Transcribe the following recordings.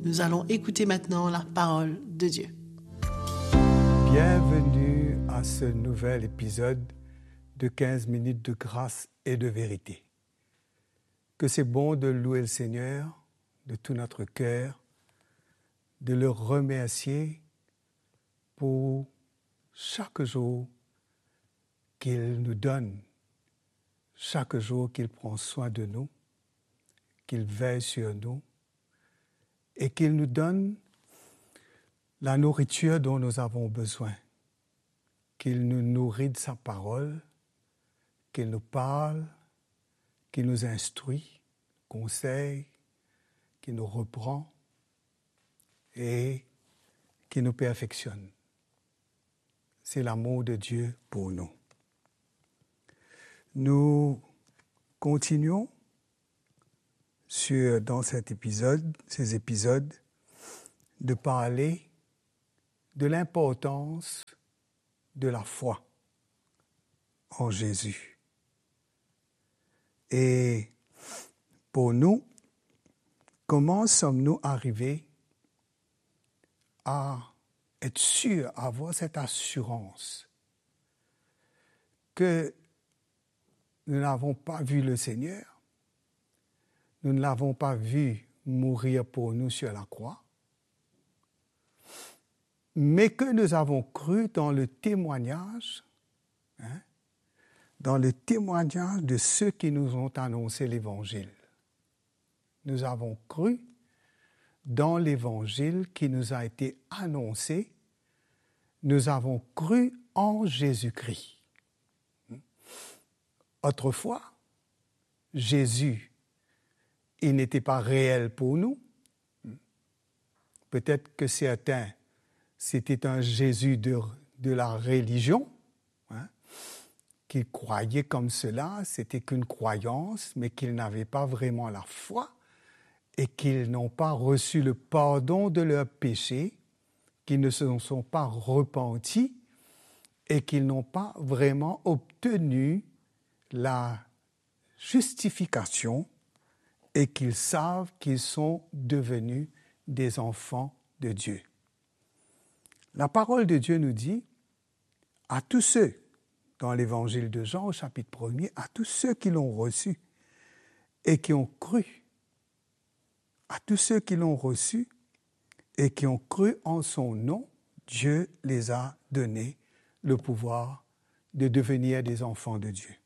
Nous allons écouter maintenant la parole de Dieu. Bienvenue à ce nouvel épisode de 15 minutes de grâce et de vérité. Que c'est bon de louer le Seigneur de tout notre cœur, de le remercier pour chaque jour qu'il nous donne, chaque jour qu'il prend soin de nous, qu'il veille sur nous et qu'il nous donne la nourriture dont nous avons besoin, qu'il nous nourrit de sa parole, qu'il nous parle, qu'il nous instruit, conseille, qu'il nous reprend et qu'il nous perfectionne. C'est l'amour de Dieu pour nous. Nous continuons dans ces épisodes, de parler de l'importance de la foi en Jésus. Et pour nous, comment sommes-nous arrivés à être sûrs, à avoir cette assurance que nous n'avons pas vu le Seigneur, nous ne l'avons pas vu mourir pour nous sur la croix, mais que nous avons cru dans le témoignage, de ceux qui nous ont annoncé l'Évangile. Nous avons cru dans l'Évangile qui nous a été annoncé. Nous avons cru en Jésus-Christ. Autrefois, Jésus, il n'était pas réel pour nous. Peut-être que certains, c'était un Jésus de la religion, qu'ils croyaient comme cela, c'était qu'une croyance, mais qu'ils n'avaient pas vraiment la foi et qu'ils n'ont pas reçu le pardon de leurs péchés, qu'ils ne se sont pas repentis et qu'ils n'ont pas vraiment obtenu la justification et qu'ils savent qu'ils sont devenus des enfants de Dieu. La parole de Dieu nous dit à tous ceux, dans l'évangile de Jean au chapitre 1er, à tous ceux qui l'ont reçu et qui ont cru, à tous ceux qui l'ont reçu et qui ont cru en son nom, Dieu les a donné le pouvoir de devenir des enfants de Dieu.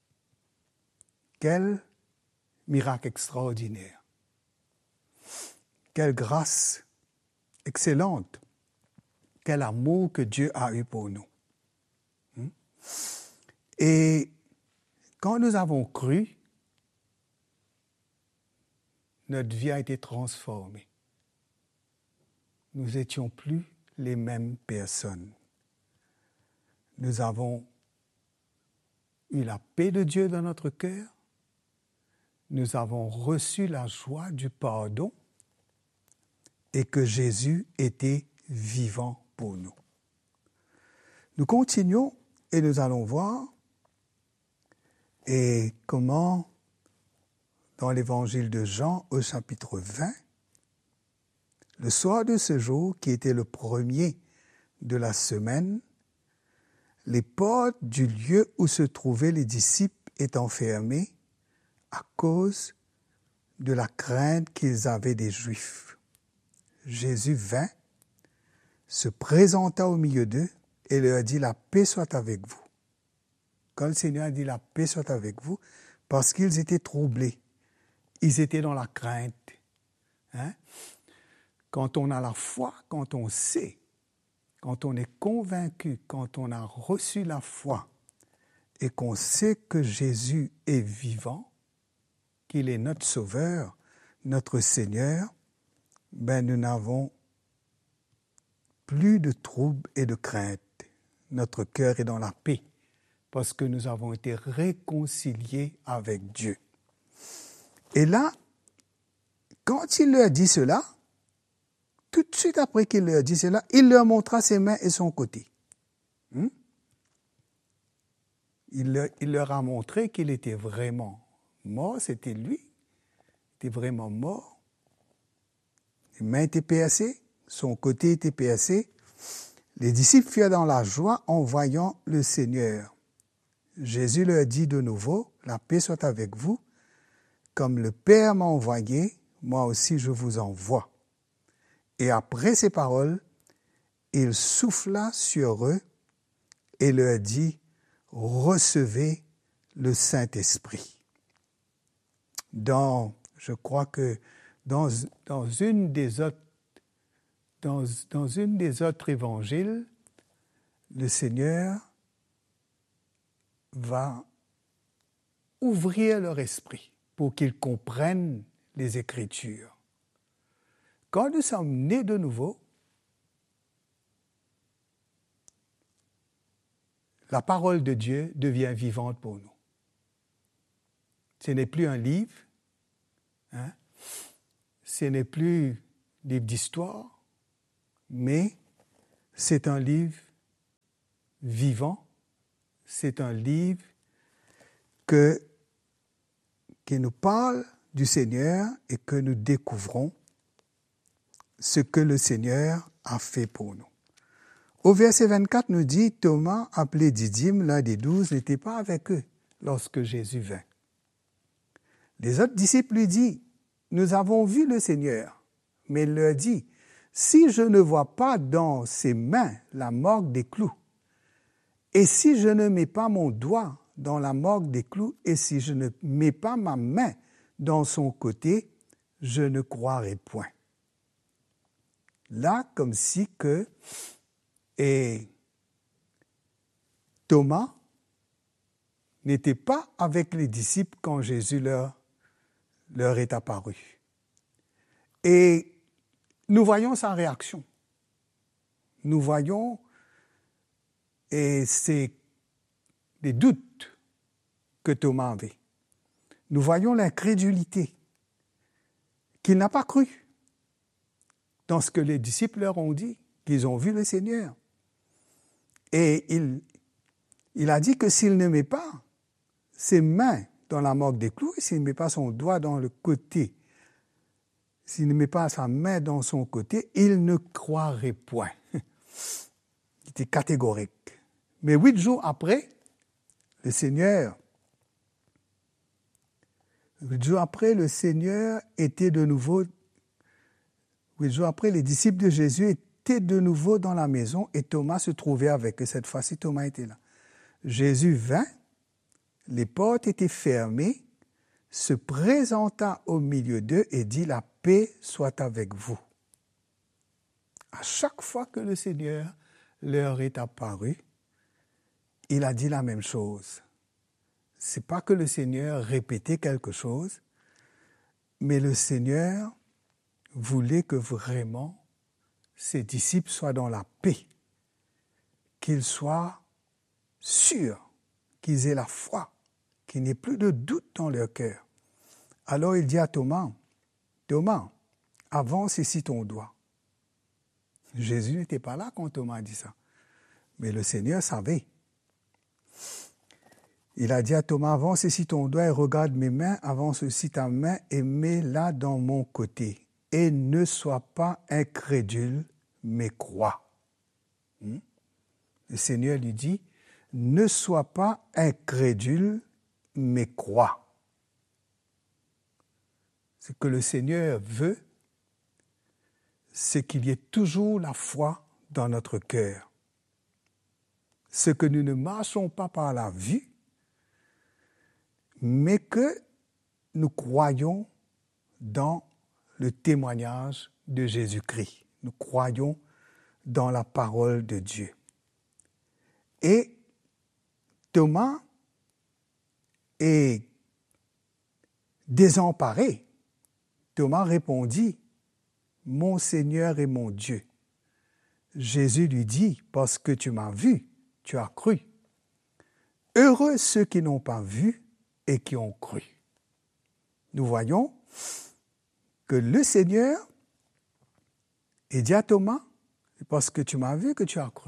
Quel miracle extraordinaire! Quelle grâce excellente! Quel amour que Dieu a eu pour nous. Et quand nous avons cru, notre vie a été transformée. Nous n'étions plus les mêmes personnes. Nous avons eu la paix de Dieu dans notre cœur. Nous avons reçu la joie du pardon et que Jésus était vivant pour nous. Nous continuons et nous allons voir comment, dans l'évangile de Jean au chapitre 20, le soir de ce jour, qui était le premier de la semaine, les portes du lieu où se trouvaient les disciples étant fermées à cause de la crainte qu'ils avaient des Juifs. Jésus vint, se présenta au milieu d'eux et leur dit « La paix soit avec vous ». Quand le Seigneur a dit « La paix soit avec vous », parce qu'ils étaient troublés, ils étaient dans la crainte. Quand on a la foi, quand on sait, quand on est convaincu, quand on a reçu la foi et qu'on sait que Jésus est vivant, qu'il est notre Sauveur, notre Seigneur, nous n'avons plus de troubles et de crainte. Notre cœur est dans la paix parce que nous avons été réconciliés avec Dieu. Et là, quand il leur dit cela, tout de suite après qu'il leur dit cela, il leur montra ses mains et son côté. Il leur a montré qu'il était vraiment mort, c'était lui, il était vraiment mort. Les mains étaient piercées, son côté était piercé. Les disciples furent dans la joie en voyant le Seigneur. Jésus leur dit de nouveau, « La paix soit avec vous. Comme le Père m'a envoyé, moi aussi je vous envoie. » Et après ces paroles, il souffla sur eux et leur dit, « Recevez le Saint-Esprit. » Je crois que dans une des autres évangiles, le Seigneur va ouvrir leur esprit pour qu'ils comprennent les Écritures. Quand nous sommes nés de nouveau, la parole de Dieu devient vivante pour nous. Ce n'est plus un livre, ce n'est plus un livre d'histoire, mais c'est un livre vivant, c'est un livre qui nous parle du Seigneur et que nous découvrons ce que le Seigneur a fait pour nous. Au verset 24 nous dit, Thomas, appelé Didyme, l'un des 12, n'était pas avec eux lorsque Jésus vint. Les autres disciples lui disent, nous avons vu le Seigneur. Mais il leur dit, si je ne vois pas dans ses mains la marque des clous, et si je ne mets pas mon doigt dans la marque des clous, et si je ne mets pas ma main dans son côté, je ne croirai point. Là, comme si que Thomas n'était pas avec les disciples quand Jésus leur est apparu. Et nous voyons sa réaction. Nous voyons, et c'est des doutes que Thomas avait. Nous voyons l'incrédulité qu'il n'a pas cru dans ce que les disciples leur ont dit, qu'ils ont vu le Seigneur. Et il a dit que s'il ne met pas ses mains dans la marque des clous, et s'il ne met pas son doigt dans le côté, s'il ne met pas sa main dans son côté, il ne croirait point. Il était catégorique. Mais 8 jours après, le Seigneur était de nouveau. 8 jours après, les disciples de Jésus étaient de nouveau dans la maison et Thomas se trouvait avec eux. Cette fois-ci, Thomas était là. Jésus vint, les portes étaient fermées, se présenta au milieu d'eux et dit « La paix soit avec vous ». À chaque fois que le Seigneur leur est apparu, il a dit la même chose. Ce n'est pas que le Seigneur répétait quelque chose, mais le Seigneur voulait que vraiment ses disciples soient dans la paix, qu'ils soient sûrs, qu'ils aient la foi, qu'il n'y ait plus de doute dans leur cœur. Alors il dit à Thomas, « Thomas, avance ici ton doigt. » Jésus n'était pas là quand Thomas a dit ça, mais le Seigneur savait. Il a dit à Thomas, « Avance ici ton doigt et regarde mes mains, avance aussi ta main et mets-la dans mon côté. Et ne sois pas incrédule, mais crois. » Le Seigneur lui dit, « Ne sois pas incrédule, mais crois. » Ce que le Seigneur veut, c'est qu'il y ait toujours la foi dans notre cœur. Ce que nous ne marchons pas par la vue, mais que nous croyons dans le témoignage de Jésus-Christ. Nous croyons dans la parole de Dieu. Et Thomas est désemparé. Thomas répondit, « Mon Seigneur et mon Dieu. » Jésus lui dit, « Parce que tu m'as vu, tu as cru. Heureux ceux qui n'ont pas vu et qui ont cru. » Nous voyons que le Seigneur dit à Thomas, « Parce que tu m'as vu que tu as cru. »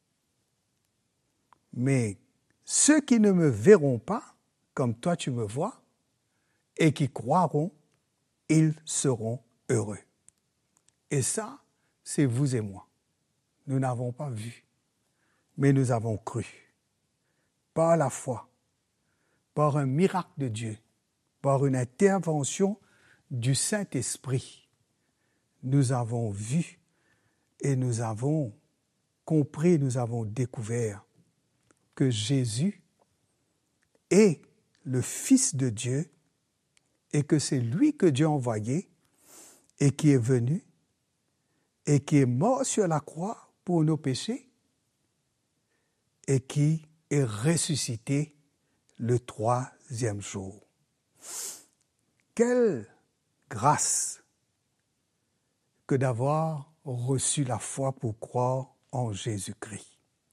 Mais ceux qui ne me verront pas, comme toi tu me vois, et qui croiront, ils seront heureux. Et ça, c'est vous et moi. Nous n'avons pas vu, mais nous avons cru. Par la foi, par un miracle de Dieu, par une intervention du Saint-Esprit, nous avons vu et nous avons compris, nous avons découvert que Jésus est le Fils de Dieu et que c'est lui que Dieu a envoyé et qui est venu et qui est mort sur la croix pour nos péchés et qui est ressuscité le troisième jour. Quelle grâce que d'avoir reçu la foi pour croire en Jésus-Christ.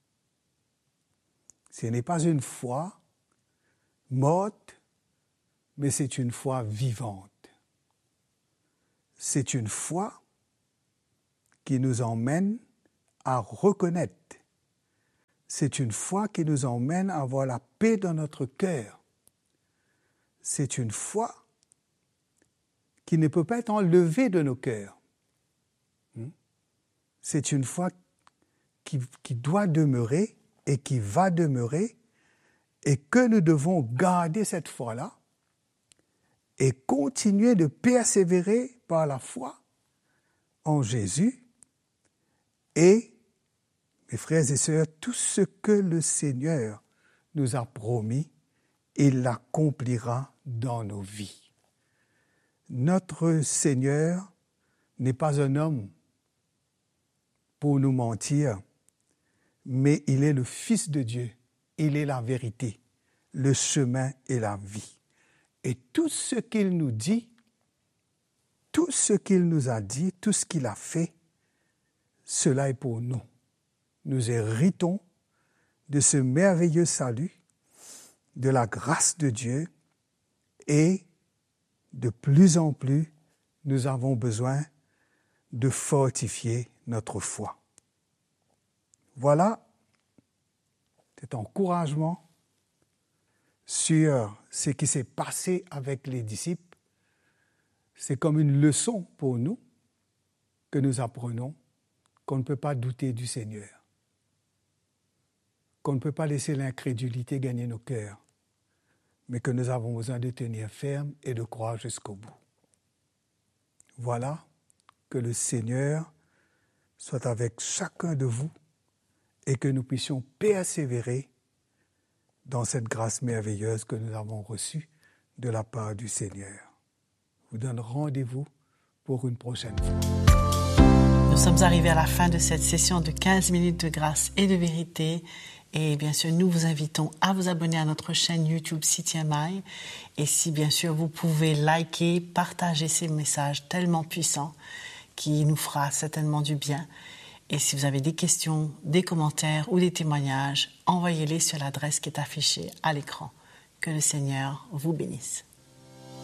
Ce n'est pas une foi morte, mais c'est une foi vivante. C'est une foi qui nous emmène à reconnaître. C'est une foi qui nous emmène à avoir la paix dans notre cœur. C'est une foi qui ne peut pas être enlevée de nos cœurs. C'est une foi qui doit demeurer et qui va demeurer et que nous devons garder cette foi-là et continuer de persévérer par la foi en Jésus et, mes frères et sœurs, tout ce que le Seigneur nous a promis, il l'accomplira dans nos vies. Notre Seigneur n'est pas un homme pour nous mentir, mais il est le Fils de Dieu, il est la vérité, le chemin et la vie. Et tout ce qu'il nous dit, tout ce qu'il nous a dit, tout ce qu'il a fait, cela est pour nous. Nous héritons de ce merveilleux salut, de la grâce de Dieu, et de plus en plus, nous avons besoin de fortifier notre foi. Voilà cet encouragement sur ce qui s'est passé avec les disciples. C'est comme une leçon pour nous que nous apprenons qu'on ne peut pas douter du Seigneur, qu'on ne peut pas laisser l'incrédulité gagner nos cœurs, mais que nous avons besoin de tenir ferme et de croire jusqu'au bout. Voilà, que le Seigneur soit avec chacun de vous et que nous puissions persévérer dans cette grâce merveilleuse que nous avons reçue de la part du Seigneur. Je vous donne rendez-vous pour une prochaine fois. Nous sommes arrivés à la fin de cette session de 15 minutes de grâce et de vérité. Et bien sûr, nous vous invitons à vous abonner à notre chaîne YouTube CTMI. Et si bien sûr vous pouvez liker, partager ces messages tellement puissants qui nous fera certainement du bien. Et si vous avez des questions, des commentaires ou des témoignages, envoyez-les sur l'adresse qui est affichée à l'écran. Que le Seigneur vous bénisse.